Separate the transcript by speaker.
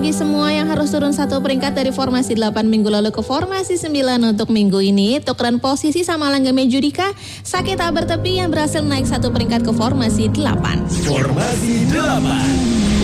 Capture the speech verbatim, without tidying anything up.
Speaker 1: bagi semua yang harus turun satu peringkat dari formasi delapan minggu lalu ke formasi sembilan untuk minggu ini. Tukeran posisi sama Langgame Judika, Sakit Tak Bertepi yang berhasil naik satu peringkat ke formasi delapan.
Speaker 2: Formasi delapan.